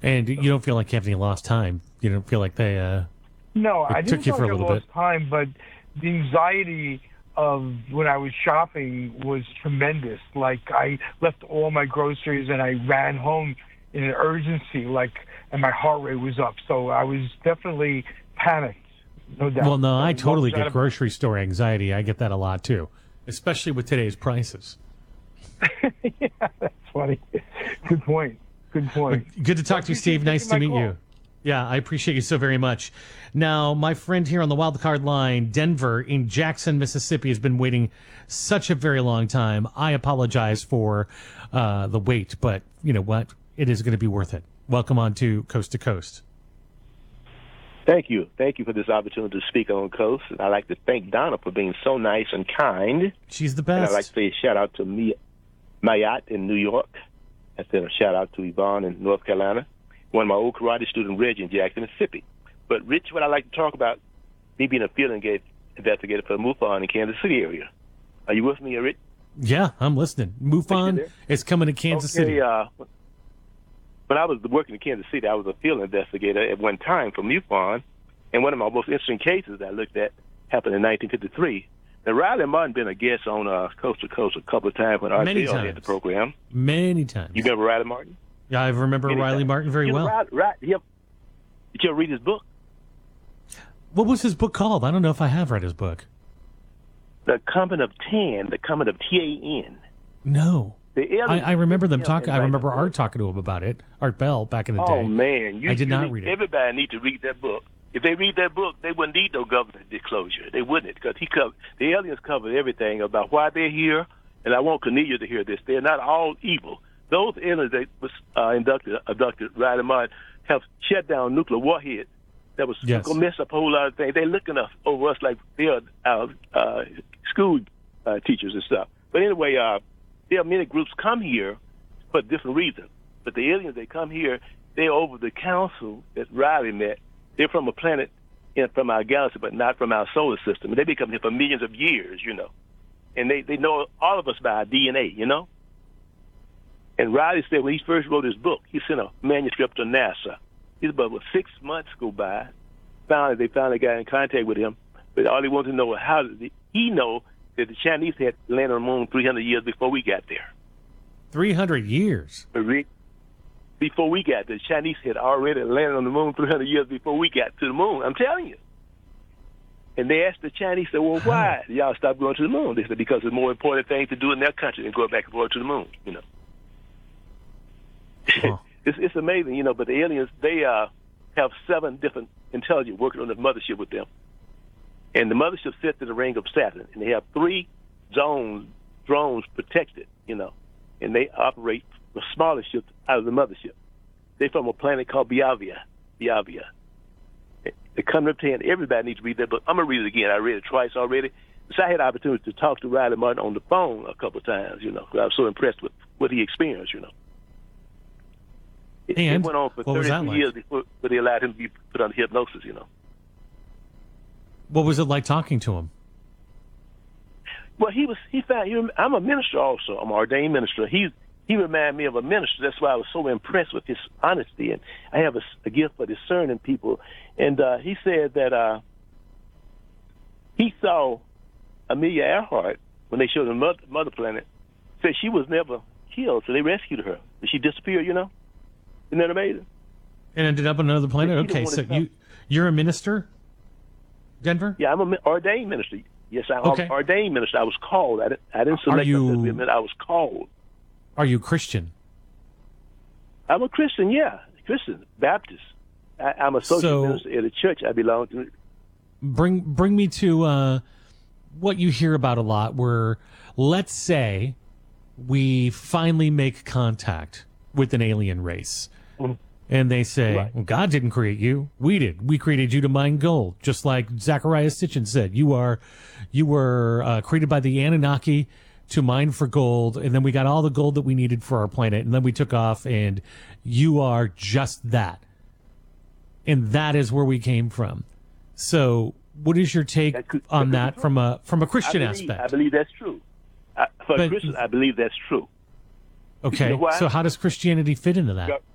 And you don't feel like you have any lost time. You don't feel like they No, I it didn't took you feel for a like I little lost bit. time, but the anxiety of when I was shopping was tremendous. Like I left all my groceries and I ran home in an urgency, and my heart rate was up. So I was definitely panicked, no doubt. Well, no, So I what totally was that get about? grocery store anxiety. I get that a lot too, especially with today's prices. Yeah, that's funny. Good point. Good point. Good to talk to you, Steve. Nice to meet you. Yeah, I appreciate you so very much. Now, my friend here on the wild card line, Denver in Jackson, Mississippi, has been waiting such a very long time. I apologize for the wait, but you know what? It is going to be worth it. Welcome on to Coast to Coast. Thank you. Thank you for this opportunity to speak on Coast. And I'd like to thank Donna for being so nice and kind. She's the And I'd like best. to say a shout-out to Mayat in New York. I said a shout-out to Yvonne in North Carolina. One of my old karate students, Reggie, in Jackson, Mississippi. But, Rich, what I'd like to talk about, me being a field investigator for MUFON in Kansas City area. Are you with me, Rich? Yeah, I'm listening. MUFON there? is coming to Kansas City. When I was working in Kansas City, I was a field investigator at one time for MUFON, and one of my most interesting cases I looked at happened in 1953. Now, Riley Martin been a guest on Coast to Coast a couple of times when Many RTL had times. the program. Many times. You remember Riley Martin? Yeah, I remember Many Riley times. Martin very well. Did you ever read his book? What was his book called? I don't know if I have read his book. The Comet of Tan, the Comet of TAN. No. The I remember them talking. I remember Art. Art talking to him about it. Art Bell back in the day. Oh man, I did not read it. Everybody need to read that book. If they read that book, they wouldn't need no government disclosure. They wouldn't, because the aliens covered everything about why they're here. And I want Cornelia to hear this. They're not all evil. Those aliens that was abducted Riley Martin, have shut down nuclear warheads that was Yes. going to mess up a whole lot of things. They're looking over us like they're our school teachers and stuff. But anyway, there are many groups come here for different reasons. But the aliens, they come here, they're over the council that Riley met. They're from a planet from our galaxy, but not from our solar system. And they've been coming here for millions of years, you know. And they know all of us by our DNA, you know. And Riley said when he first wrote his book, he sent a manuscript to NASA. He said, but 6 months go by. They finally got in contact with him. But all they wanted to know was how did he know that the Chinese had landed on the moon 300 years before we got there. 300 years. But Rick, before we got there, the Chinese had already landed on the moon 300 years before we got to the moon. I'm telling you. And they asked the Chinese, said, well, why did y'all stop going to the moon? They said, because there's more important things to do in their country than go back and forth to the moon, you know. Huh. It's amazing, you know, but the aliens, they have 7 different intelligence working on the mothership with them. And the mothership sits in the ring of Saturn, and they have 3 drones protected, you know, and they operate the smaller ships out of the mothership. They're from a planet called Biavia. The Comet of Tan, everybody needs to read that book. I'm going to read it again. I read it twice already. So I had the opportunity to talk to Riley Martin on the phone a couple of times, you know, 'cause I was so impressed with what he experienced, you know. It went on for what was that 32 like? years before they allowed him to be put under hypnosis, you know. What was it like talking to him? Well, I'm a minister also. I'm an ordained minister. He reminded me of a minister. That's why I was so impressed with his honesty. And I have a gift for discerning people. And he said that he saw Amelia Earhart when they showed the mother planet. Said she was never killed, so they rescued her. She disappeared, you know. Isn't that amazing? And ended up on another planet? But he Okay, didn't so want to you're a minister, Denver? Yeah, I'm an ordained minister. Yes, I'm Okay. an ordained minister. I was called. I didn't select myself to be. I was called. Are you Christian? I'm a Christian, yeah. Christian, Baptist. I'm a social minister at a church I belong to. Bring me to what you hear about a lot where, let's say, we finally make contact with an alien race. Mhm. And they say, Right. well, God didn't create you. We did. We created you to mine gold. Just like Zachariah Sitchin said, you were created by the Anunnaki to mine for gold. And then we got all the gold that we needed for our planet. And then we took off, and you are just that. And that is where we came from. So what is your take on that from a Christian aspect? I believe that's true. For a Christian, I believe that's true. Okay. You know why? So how does Christianity fit into that?